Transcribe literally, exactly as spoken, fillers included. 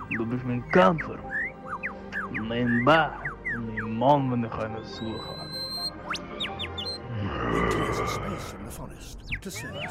Du bist mein Kämpfer. Mein Bär. Mein Mann, wenn ich eine Suche habe. He clears a space in the forest to serve